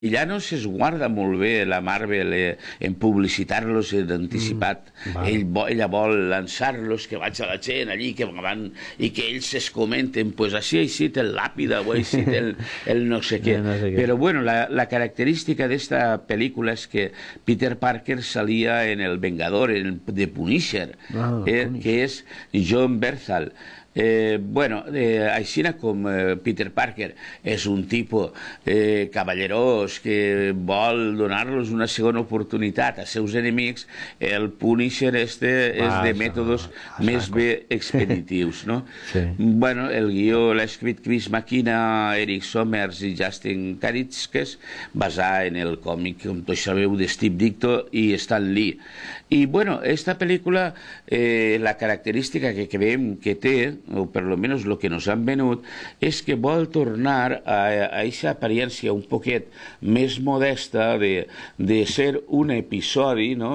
I ja no s'esguarda molt bé la Marvel en publicitar-los en anticipat. Ella vol lançar-los, que vaig a la gent allí, que van, i que ells es comenten, pues així té el làpida, o així té el no sé què. Però bueno, la característica d'esta pel·lícula és que Peter Parker salia en El Vengador, en The Punisher, que és John Bernthal. Bueno, així com Peter Parker és un tipus cavallerós que vol donar-los una segona oportunitat a seus enemics, el Punisher és de mètodes més bé expeditius, no? Bueno, el guió l'ha escrit Chris McKenna, Eric Sommers i Justin Karitzkes, basat en el còmic, com tots sabeu, de Steve Ditko i Stan Lee. I bueno, esta pel·lícula, la característica que creiem que té, o per lo menos lo que nos han venut, és que vol tornar a aquesta apariència un poquet més modesta de ser un episodi, no?,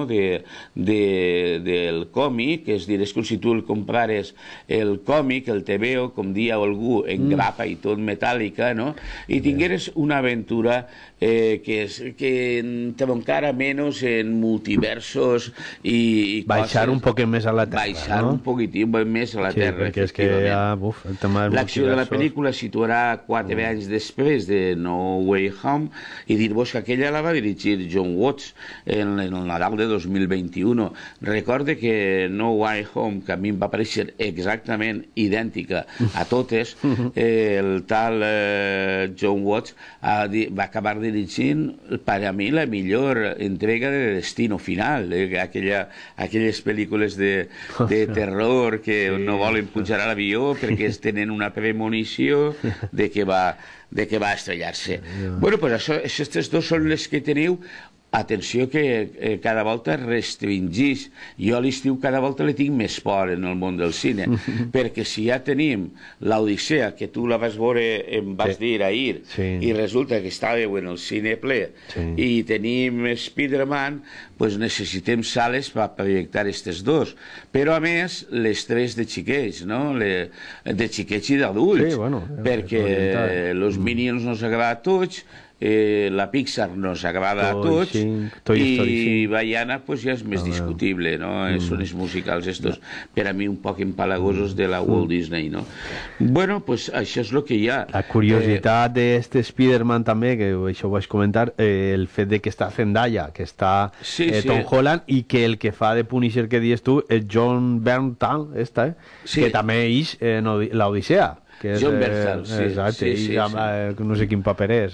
del còmic, és dir, és com si tu el compares el còmic, el TVO, com dia algú, en grapa i tot metàl·lica, no?, i tingueres una aventura que t'encara menys en multiversos i baixar un poquet més a la Terra, baixar un poquitín més a la Terra, perquè és que l'acció de la pel·lícula situarà 4 anys després de No Way Home, i dir-vos que aquella la va dirigir John Watts en el Nadal de 2021. Recorde que No Way Home, que a mi em va aparèixer exactament idèntica a totes, el tal John Watts va acabar dirigint, per a mi, la millor entrega de Destino Final, aquelles pel·lícules de terror que no volen pujar a l'avió perquè tenen una premonició de que va estrellar-se. Bueno, pues aquestes dos són les que teniu. Atenció que cada volta restringís. Jo a l'estiu cada volta li tinc més por en el món del cine, perquè si ja tenim l'Odissea, que tu la vas veure, em vas dir ahir, i resulta que estàveu en el cine ple, i tenim Spider-Man, doncs necessitem sales per projectar aquestes dos. Però a més, les 3 de xiquets, no?, de xiquets i d'adults, perquè els Minions nos agrada a tots, la Pixar nos agrada a tots, i Vaiana pues ja és més discutible, no? Són els musicals estos per a mi un poc empalagosos de la Walt Disney, no? Bueno, pues això és el que hi ha. La curiositat d'este Spider-Man també, que això ho vaig comentar, el fet de que està Zendaya, que està Tom Holland, i que el que fa de Punisher que dius tu és John Bernthal, que també és l'Odissea. John Bernthal, exacte, no sé quin paper és.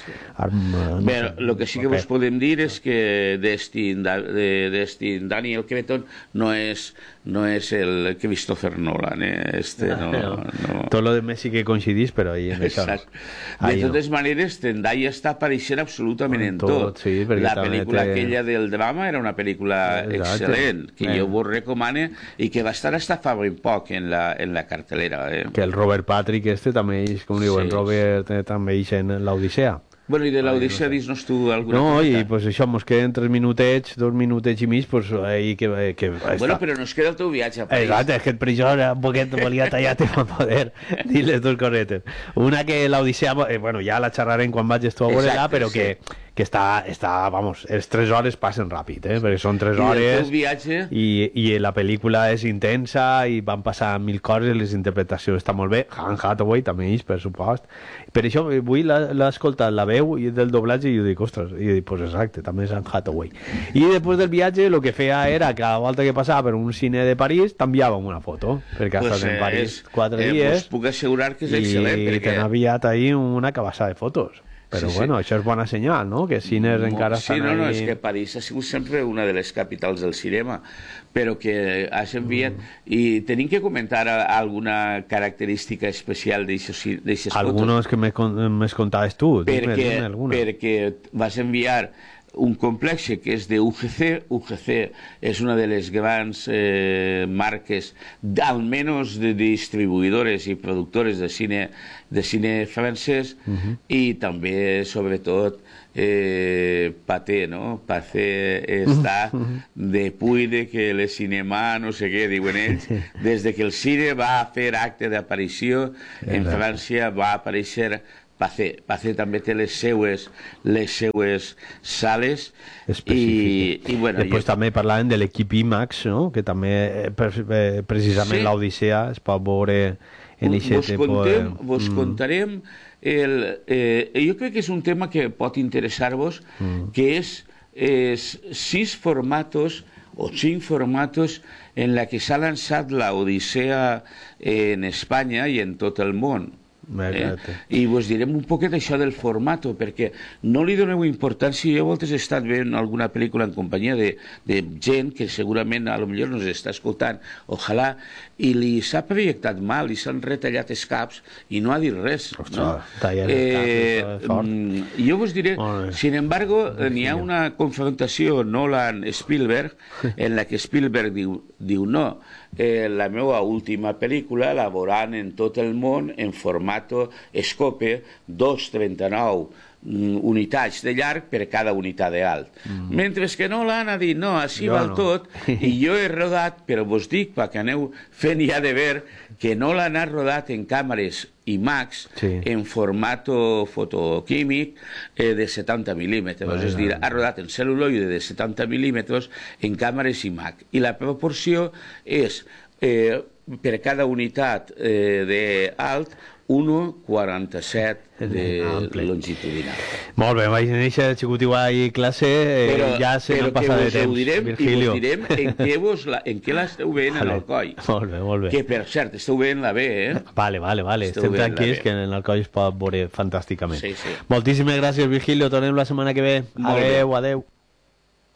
Bé, el que sí que vos podem dir és que Daniel Cretton no és el Christopher Nolan, tot lo de Messi que coincidís, però ahí en això de totes maneres Zendaya està apareixent absolutament en tot. La pel·lícula aquella del drama era una pel·lícula excel·lent, que jo vos recomano i que va estar hasta fa ben poc en la cartelera. Que el Robert Patrick també és, com diuen, Robert també és en l'Odissea. Bueno, i de l'Odissea dis-nos tu alguna cosa. No, i pues això, ens queden 3 minutets, 2 minutets i mig, pues ahí que bueno, però nos queda el teu viatge a París. Exacte, és que per això un poquet volia tallar-te per poder dir les dues cosetes. Una que l'Odissea, bueno, ja la xerrarem quan vagis tu a veure-la, però que està, vamos, les 3 hores passen ràpid, perquè són 3 hores i la pel·lícula és intensa i van passar 1000 coses, les interpretacions estan molt bé, Anne Hathaway també és, per supost. Per això avui l'he escoltat, la veu del doblatge, i jo dic, ostres, i jo dic, pues exacte, també és Anne Hathaway. I després del viatge el que feia era, cada volta que passava per un cine de París, t'enviàvem una foto, perquè has estat en París 4 dies, puc assegurar que és excel·lent, i t'han enviat ahir una cabassada de fotos. Però bueno, això és bona senyal, no?, que cines encara estan ahí. Sí, no, és que París ha sigut sempre una de les capitals del cinema, però que has enviat... I tenim que comentar alguna característica especial d'aixes fotos? Algunos que m'has contat tu, dime alguna. Perquè vas enviar un complex que és de UGC. UGC és una de les grans marques, almenys de distribuïdores i productores de cine francès, i també, sobretot, Pathé, no? Pathé està depui de que el cinema, no sé què, diuen ells, des de que el cine va fer acte d'aparició en França va aparèixer Pace també té les seues sales i bueno, després també parlàvem de l'equip IMAX, no? Que també precisament l'Odissea es pot veure en aquest tipus. Vos contarem jo crec que és un tema que pot interessar-vos, que és 6 formatos o 5 formatos en la que s'ha lançat l'Odissea en Espanya i en tot el món. I vos direm un poquet això del formato, perquè no li doneu importància. Jo a voltes he estat veient alguna pel·lícula en companyia de gent que segurament a lo millor nos està escoltant, ojalà, i li s'ha projectat mal i s'han retallat els caps i no ha dit res. Jo vos diré, sin embargo, n'hi ha una confrontació Nolan-Spielberg en la que Spielberg diu no, la meva última pel·lícula la veuran en tot el món en formato Scope 2:39 unitats de llarg per cada unitat d'alt. Mentre que Nolan ha dit no, així val tot, i jo he rodat, però vos dic perquè aneu fent ja de ver que Nolan ha rodat en càmeres IMAX en formato fotoquímic de 70 mil·límetres, és a dir, ha rodat en cel·luloide de 70 mil·límetres en càmeres IMAX, i la proporció és per cada unitat d'alt 1,47 de longitudinal. Molt bé, vaig néixer xicotiu ahí classe, ja se m'ha passat de temps, Virgilio. I vos direm en què l'esteu veient en Alcoi. Molt bé. Que, per cert, esteu veient la B, Vale. Estem tranquils que en Alcoi es pot veure fantàsticament. Sí. Moltíssimes gràcies, Virgilio. Tornem la setmana que ve. Adeu.